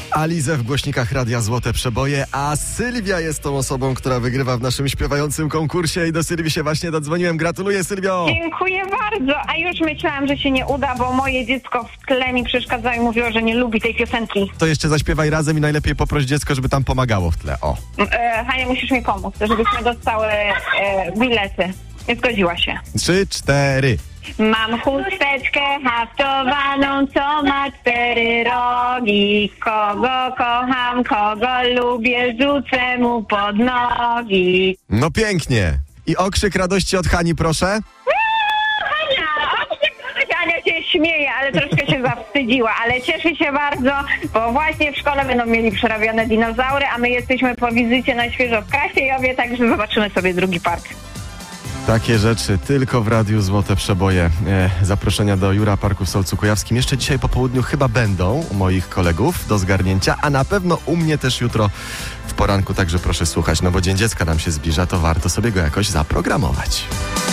Alizę w głośnikach Radia Złote Przeboje, a Sylwia jest tą osobą, która wygrywa w naszym śpiewającym konkursie i do Sylwii się właśnie dodzwoniłem. Gratuluję, Sylwio! Dziękuję bardzo, a już myślałam, że się nie uda, bo moje dziecko w tle mi przeszkadzało i mówiło, że nie lubi tej piosenki. To jeszcze zaśpiewaj razem i najlepiej poproś dziecko, żeby tam pomagało w tle. O. Hania, musisz mi pomóc, żebyśmy dostały bilety. Nie zgodziła się. 3, 4. Mam chusteczkę haftowaną, co ma 4 rogi. Kogo kocham, kogo lubię, rzucę mu pod nogi. No pięknie. I okrzyk radości od Hani, proszę. Ania się śmieje, ale troszkę się zawstydziła, ale cieszy się bardzo, bo właśnie w szkole będą mieli przerabiane dinozaury, a my jesteśmy po wizycie na świeżo w Krasiejowie, także zobaczymy sobie drugi park. Takie rzeczy tylko w Radiu Złote Przeboje. Zaproszenia do Jura Parku w Solcu Kujawskim jeszcze dzisiaj po południu chyba będą u moich kolegów do zgarnięcia, a na pewno u mnie też jutro w poranku, także proszę słuchać, no bo Dzień Dziecka nam się zbliża, to warto sobie go jakoś zaprogramować.